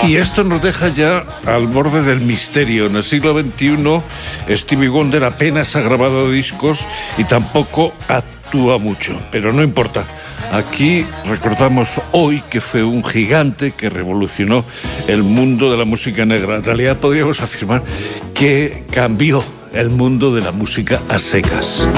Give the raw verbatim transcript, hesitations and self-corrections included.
Y esto nos deja ya al borde del misterio. En el siglo veintiuno, Stevie Wonder apenas ha grabado discos y tampoco actúa mucho, pero no importa. Aquí recordamos hoy que fue un gigante que revolucionó el mundo de la música negra. En realidad podríamos afirmar que cambió el mundo de la música a secas.